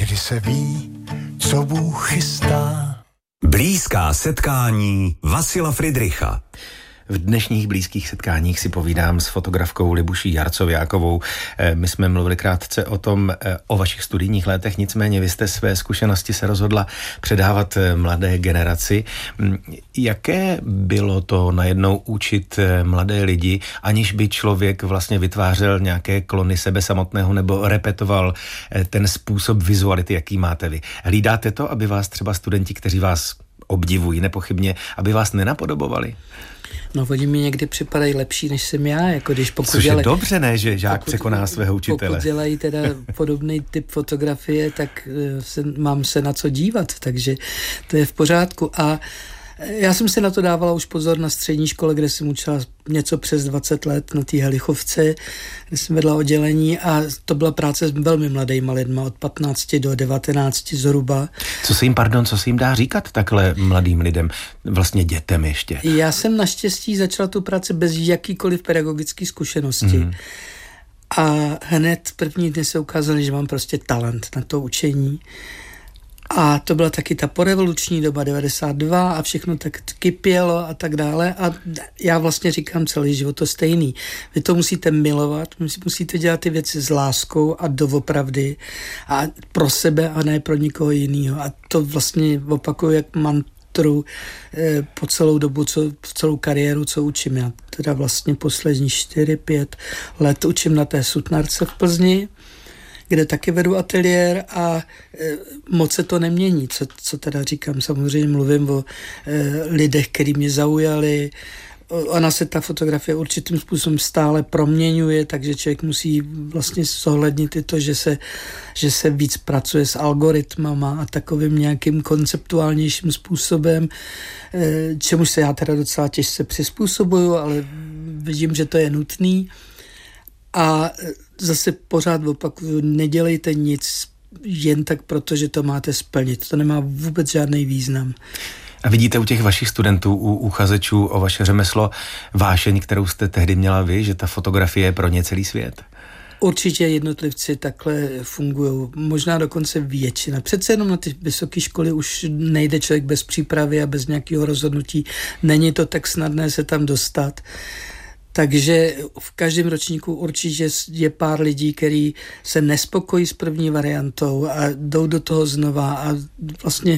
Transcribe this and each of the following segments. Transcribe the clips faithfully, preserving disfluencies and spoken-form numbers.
Někdy se ví, co Bůh chystá. Blízká setkání Vasila Fridricha. V dnešních blízkých setkáních si povídám s fotografkou Libuší Jarcoviákovou. My jsme mluvili krátce o tom, o vašich studijních letech, nicméně vy jste své zkušenosti se rozhodla předávat mladé generaci. Jaké bylo to najednou učit mladé lidi, aniž by člověk vlastně vytvářel nějaké klony sebe samotného nebo repetoval ten způsob vizuality, jaký máte vy? Hlídáte to, aby vás třeba studenti, kteří vás obdivují nepochybně, aby vás nenapodobovali? No, oni mi někdy připadají lepší, než jsem já, jako když pokud Což dělaj, je dobře, ne, že žák pokud, překoná svého učitele. Pokud dělají teda podobný typ fotografie, tak se, mám se na co dívat, takže to je v pořádku. A já jsem se na to dávala už pozor na střední škole, kde jsem učila něco přes dvacet let na té Helichovce, kde jsem vedla oddělení a to byla práce s velmi mladýma lidma, od patnácti do devatenácti zhruba. Co se jim, pardon, co se jim dá říkat takhle mladým lidem, vlastně dětem ještě? Já jsem naštěstí začala tu práci bez jakýkoliv pedagogické zkušenosti. Mm. A hned první dny se ukázalo, že mám prostě talent na to učení. A to byla taky ta porevoluční doba devadesát dva a všechno tak kypělo a tak dále. A já vlastně říkám celý život to stejný. Vy to musíte milovat, musíte dělat ty věci s láskou a doopravdy a pro sebe a ne pro nikoho jiného. A to vlastně opakuju jak mantru eh, po celou dobu, co, celou kariéru, co učím. Já teda vlastně poslední čtyři, pět let učím na té Sutnarce v Plzni, kde taky vedu ateliér a e, moc se to nemění, co, co teda říkám. Samozřejmě mluvím o e, lidech, který mě zaujali. Ona se ta fotografie určitým způsobem stále proměňuje, takže člověk musí vlastně zohlednit i to, že se, že se víc pracuje s algoritmama a takovým nějakým konceptuálnějším způsobem, e, čemuž se já teda docela těžce přizpůsobuju, ale vidím, že to je nutný. A zase pořád opakuju, nedělejte nic jen tak proto, že to máte splnit. To nemá vůbec žádný význam. A vidíte u těch vašich studentů, u uchazečů o vaše řemeslo vášeň, kterou jste tehdy měla vy, že ta fotografie je pro ně celý svět? Určitě jednotlivci takhle fungují, možná dokonce většina. Přece jenom na ty vysoké školy už nejde člověk bez přípravy a bez nějakého rozhodnutí. Není to tak snadné se tam dostat. Takže v každém ročníku určitě je pár lidí, kteří se nespokojí s první variantou a jdou do toho znova a vlastně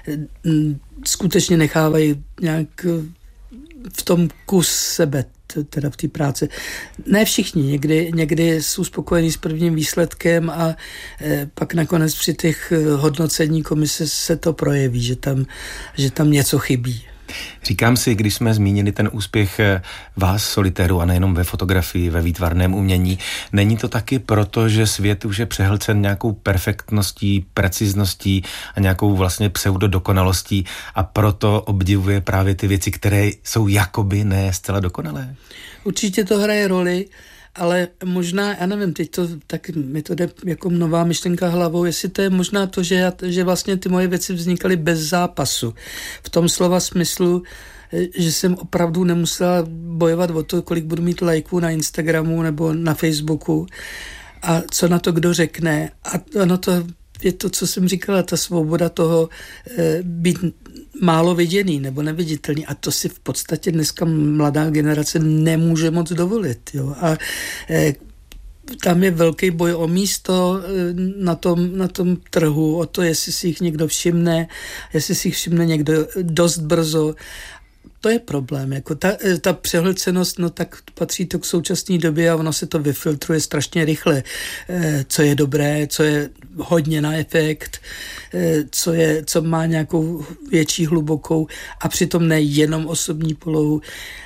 skutečně nechávají nějak v tom kus sebe, teda v té práci. Ne všichni, někdy, někdy jsou spokojení s prvním výsledkem a e, pak nakonec při těch hodnocení komise se to projeví, že tam, že tam něco chybí. Říkám si, když jsme zmínili ten úspěch vás, solitéru, a nejenom ve fotografii, ve výtvarném umění, není to taky proto, že svět už je přehlcen nějakou perfektností, precizností a nějakou vlastně pseudodokonalostí a proto obdivuje právě ty věci, které jsou jakoby ne zcela dokonalé? Určitě to hraje roli, ale možná, já nevím, teď to tak mi to jde jako nová myšlenka hlavou, jestli to je možná to, že, já, že vlastně ty moje věci vznikaly bez zápasu. V tom slova smyslu, že jsem opravdu nemusela bojovat o to, kolik budu mít lajků na Instagramu nebo na Facebooku a co na to kdo řekne. A ono to je to, co jsem říkala, ta svoboda toho e, být málo viděný nebo neviditelný. A to si v podstatě dneska mladá generace nemůže moc dovolit. Jo? A e, tam je velký boj o místo e, na tom, na tom trhu, o to, jestli si jich někdo všimne, jestli si jich všimne někdo dost brzo. To je problém. Jako ta, ta přehlcenost, no tak patří to k současné době a ono se to vyfiltruje strašně rychle. E, co je dobré, co je hodně na efekt, e, co, je, co má nějakou větší hlubokou a přitom ne jenom osobní polohu.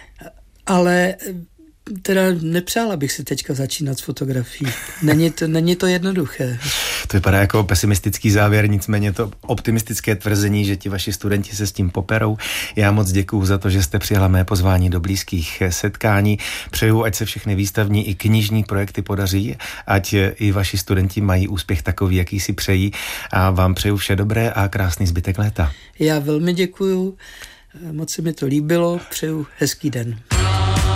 Ale teda nepřála bych si teďka začínat s fotografií. Není to, není to jednoduché. To vypadá jako pesimistický závěr, nicméně to optimistické tvrzení, že ti vaši studenti se s tím poperou. Já moc děkuju za to, že jste přijala mé pozvání do blízkých setkání. Přeju, ať se všechny výstavní i knižní projekty podaří, ať i vaši studenti mají úspěch takový, jaký si přejí, a vám přeju vše dobré a krásný zbytek léta. Já velmi děkuju, moc se mi to líbilo, přeju hezký den.